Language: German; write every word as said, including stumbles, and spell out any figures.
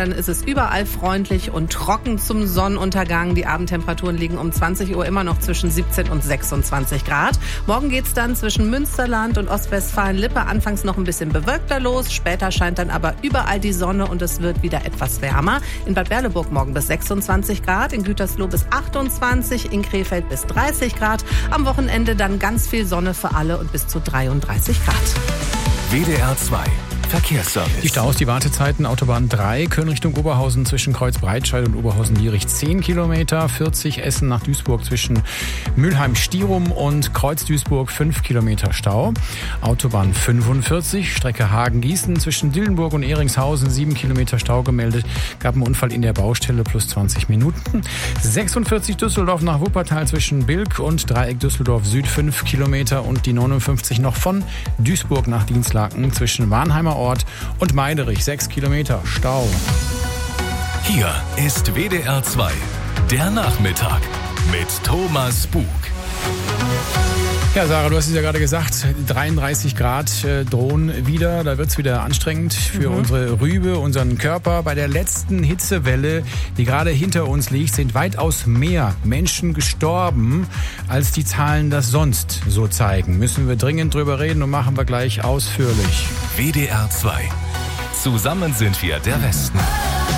dann ist es überall freundlich und trocken zum Sonnenuntergang. Die Abendtemperaturen liegen um zwanzig Uhr immer noch zwischen siebzehn und sechsundzwanzig Grad. Morgen geht's dann zwischen Münsterland und Ostwestfalen-Lippe anfangs noch ein bisschen bewölkter los. Später scheint dann aber überall die Sonne und es wird wieder etwas wärmer. In Bad Berleburg morgen bis sechsundzwanzig Grad, in Gütersloh bis achtundzwanzig, in Krefeld bis dreißig Grad. Am Wochenende dann ganz viel Sonne für alle und bis zu dreiunddreißig Grad. W D R zwei Verkehrsservice. Die Staus, die Wartezeiten, Autobahn drei, Köln Richtung Oberhausen zwischen Kreuzbreitscheid und Oberhausen-Lierich zehn Kilometer, vierzig Essen nach Duisburg zwischen Mülheim-Stierum und Kreuz-Duisburg fünf Kilometer Stau. Autobahn fünfundvierzig, Strecke Hagen-Gießen zwischen Dillenburg und Ehringshausen sieben Kilometer Stau gemeldet. Gab einen Unfall in der Baustelle plus zwanzig Minuten. sechsundvierzig Düsseldorf nach Wuppertal zwischen Bilk und Dreieck Düsseldorf Süd fünf Kilometer und die neunundfünfzig noch von Duisburg nach Dienstlaken zwischen Warnheimer Ort und Meiderich sechs Kilometer Stau. Hier ist W D R zwei, der Nachmittag mit Thomas Bug. Ja, Sarah, du hast es ja gerade gesagt, dreiunddreißig Grad äh, drohen wieder. Da wird es wieder anstrengend für mhm. unsere Rübe, unseren Körper. Bei der letzten Hitzewelle, die gerade hinter uns liegt, sind weitaus mehr Menschen gestorben, als die Zahlen das sonst so zeigen. Müssen wir dringend drüber reden und machen wir gleich ausführlich. W D R zwei. Zusammen sind wir der Westen.